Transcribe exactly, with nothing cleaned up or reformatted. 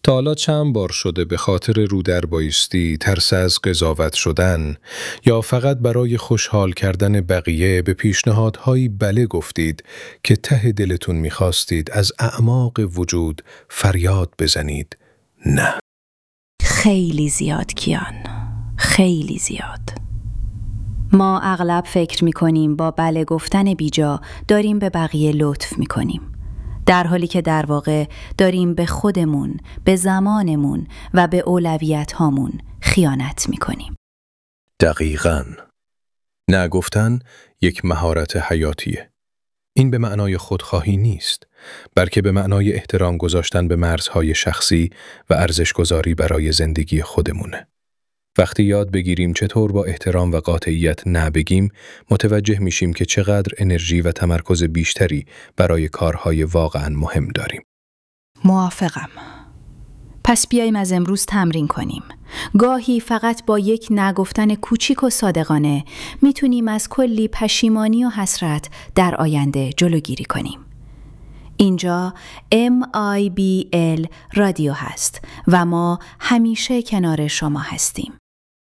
تا حالا چند بار شده به خاطر رو در بایستی، ترس از قضاوت شدن یا فقط برای خوشحال کردن بقیه به پیشنهادهایی بله گفتید که ته دلتون میخواستید از اعماق وجود فریاد بزنید نه؟ خیلی زیاد کیان، خیلی زیاد. ما اغلب فکر میکنیم با بله گفتن بیجا داریم به بقیه لطف میکنیم، در حالی که در واقع داریم به خودمون، به زمانمون و به اولویت هامون خیانت میکنیم. دقیقاً. نه گفتن یک مهارت حیاتیه. این به معنای خودخواهی نیست، بلکه به معنای احترام گذاشتن به مرزهای شخصی و ارزش‌گذاری برای زندگی خودمونه. وقتی یاد بگیریم چطور با احترام و قاطعیت نه بگیم، متوجه میشیم که چقدر انرژی و تمرکز بیشتری برای کارهای واقعاً مهم داریم. موافقم. پس بیاییم از امروز تمرین کنیم. گاهی فقط با یک نگفتن کوچیک و صادقانه میتونیم از کلی پشیمانی و حسرت در آینده جلوگیری کنیم. اینجا ام آی بی ال رادیو هست و ما همیشه کنار شما هستیم.